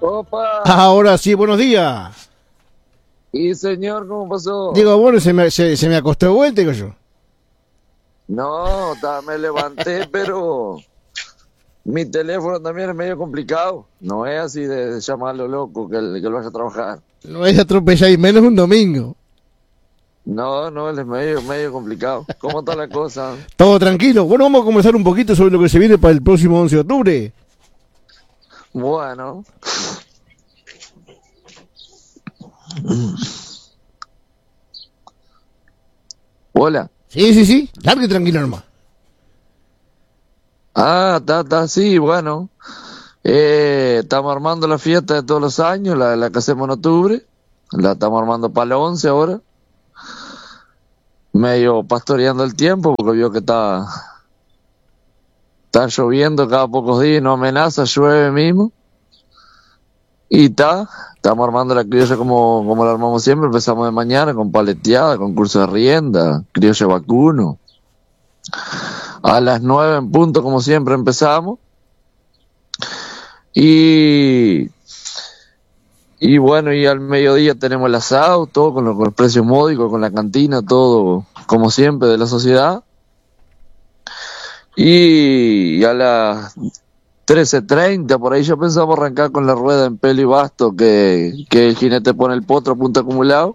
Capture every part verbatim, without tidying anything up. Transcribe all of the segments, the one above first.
Opa. Ahora sí, buenos días. Y señor, ¿cómo pasó? Digo, bueno, se me, se, se me acostó de vuelta, digo yo. No, ta- me levanté, pero mi teléfono también es medio complicado. No es así de, de llamarlo loco que, él- que él vaya a trabajar. No es atropellar y menos un domingo. No, no, él es medio, medio complicado. ¿Cómo está la cosa? Todo tranquilo. Bueno, vamos a conversar un poquito sobre lo que se viene para el próximo once de octubre. Bueno. Hola. Sí, sí, sí. Largo y tranquilo nomás. Ah, está, está, sí, bueno. Eh, estamos armando la fiesta de todos los años, la, la que hacemos en octubre. La estamos armando para el once ahora. Medio pastoreando el tiempo porque vio que está, está lloviendo cada pocos días, no amenaza, llueve mismo. Y está, estamos armando la criolla como, como la armamos siempre. Empezamos de mañana con paleteada, con curso de rienda, criolla vacuno. A las nueve en punto, como siempre, empezamos. Y, y bueno, y al mediodía tenemos el asado, todo con, lo, con los precios módicos, con la cantina, todo como siempre de la sociedad. Y, y a las trece treinta, por ahí ya pensamos arrancar con la rueda en pelo y basto, que, que el jinete pone el potro a punto acumulado.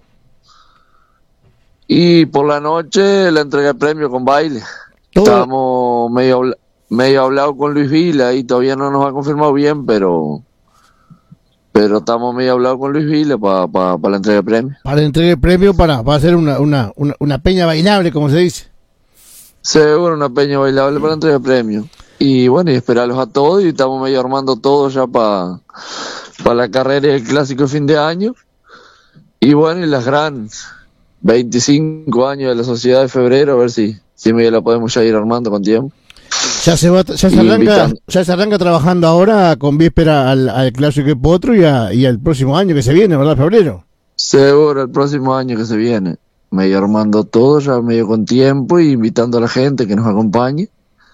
Y por la noche la entrega de premio con baile. Todo- Estamos medio, habla- medio hablado con Luis Vila y todavía no nos ha confirmado bien, pero pero estamos medio hablado con Luis Vila para pa, pa la entrega de premio. Para entregar el premio, para, para hacer una, una, una, una peña bailable, como se dice. Seguro una peña bailable para la entrega de premio. Y bueno, y esperarlos a todos y estamos medio armando todo ya para pa la carrera y el clásico de fin de año. Y bueno, y las gran veinticinco años de la sociedad de febrero, a ver si, si medio la podemos ya ir armando con tiempo. Ya se va, ya se Y arranca, invitando. ya se arranca trabajando ahora con víspera al, al clásico de Potro y, a, y al próximo año que se viene, ¿verdad, febrero? Seguro el próximo año que se viene. Medio armando todo, ya medio con tiempo y invitando a la gente que nos acompañe.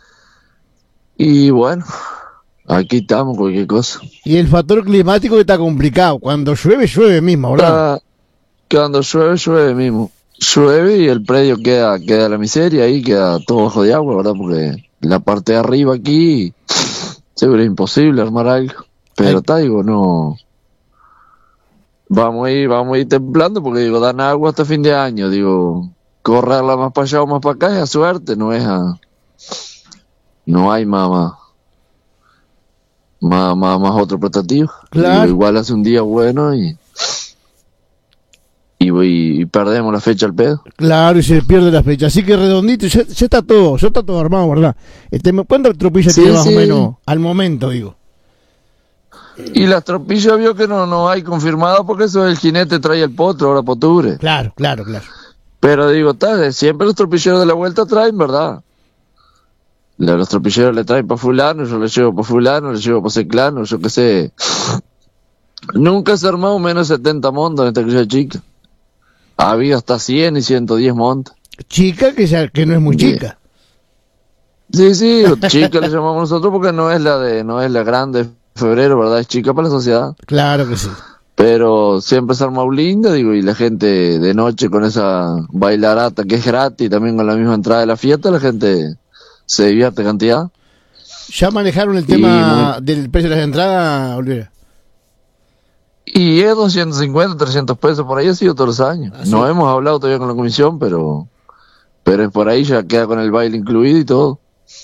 Y bueno, aquí estamos, cualquier cosa. Y el factor climático que está complicado. Cuando llueve, llueve mismo, ¿verdad? Está- que cuando llueve, llueve mismo. Llueve y el predio queda, queda la miseria ahí, queda todo bajo de agua, ¿verdad? Porque la parte de arriba aquí, seguro es imposible armar algo. Pero está, digo, no. Vamos a ir, vamos a ir templando porque digo, dan agua hasta fin de año, digo, correrla más para allá o más para acá es a suerte, no es a, no hay más, más, más, más, más otro prestativo. Claro. Digo, igual hace un día bueno y, y, y, y perdemos la fecha al pedo. Claro, y se pierde la fecha. Así que redondito, ya, ya está todo, ya está todo armado, ¿verdad? Este, ¿cuántas tropillas Sí, tiene más sí. o menos al momento, digo? Y las tropillas vio que no, no hay confirmado porque eso el jinete trae el potro ahora para octubre. Claro, claro, claro. Pero digo, tal, siempre los tropilleros de la vuelta traen, ¿verdad? La- Los tropilleros le traen para fulano, yo le llevo para fulano, le llevo para ciclano, yo qué sé. Nunca se armó menos de setenta montas en esta crilla chica. Ha habido hasta cien y ciento diez montas. Chica que ya que no es muy Bien. chica. Sí, sí, o chica le llamamos nosotros porque no es la de, no es la grande de febrero, ¿verdad? Es chica para la sociedad. Claro que sí. Pero siempre se arma linda, digo, y la gente de noche con esa bailarata que es gratis, también con la misma entrada de la fiesta, la gente se divierte cantidad. ¿Ya manejaron el Y tema del precio de las entradas, Olivera? Y es doscientos cincuenta, trescientos pesos, por ahí ha sido todos los años. ¿Ah, sí? No hemos hablado todavía con la comisión, pero pero es por ahí, ya queda con el baile incluido y todo.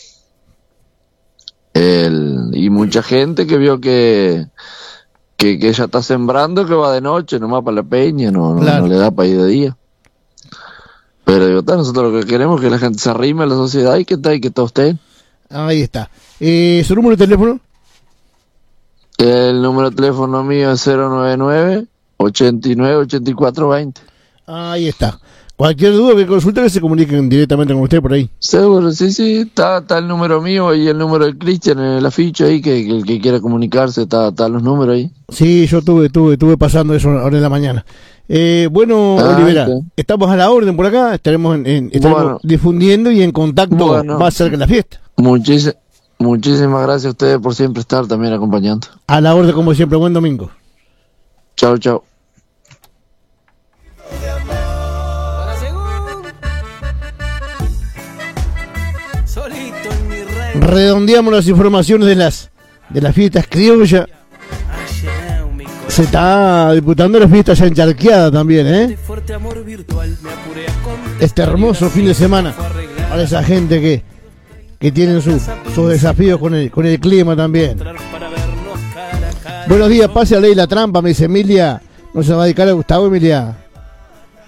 El, y mucha gente que vio que, que, que ella está sembrando, que va de noche nomás para la peña, no, no, Claro. no le da para ir de día. Pero digo, ta, nosotros lo que queremos es que la gente se arrime a la sociedad y que está y que todos estén. Ahí está. Eh, ¿Su número de teléfono? El número de teléfono mío es cero nueve nueve, ochenta y nueve, ochenta y cuatro, veinte. Ahí está. Cualquier duda que consulte, que se comuniquen directamente con usted por ahí. Seguro, sí, sí, está, está el número mío y el número de Cristian en la ficha ahí, que, que el que quiera comunicarse, está, están los números ahí. Sí, yo tuve, tuve, tuve pasando eso ahora en la mañana. Eh, bueno, Ah, Olivera, ok. estamos a la orden por acá, estaremos, en, en- estaremos Bueno. difundiendo y en contacto Bueno. más cerca de la fiesta. Muchis- Muchísimas gracias a ustedes por siempre estar también acompañando. A la orden como siempre, buen domingo. Chao, chao. Redondeamos las informaciones de las de las fiestas criollas. Se está disputando las fiestas ya en Charqueada también, ¿eh? Este hermoso fin de semana para esa gente que, que tiene sus sus desafíos con el, con el clima también. Buenos días, pase a ley la trampa, me dice Emilia. No se va a dedicar a Gustavo, Emilia.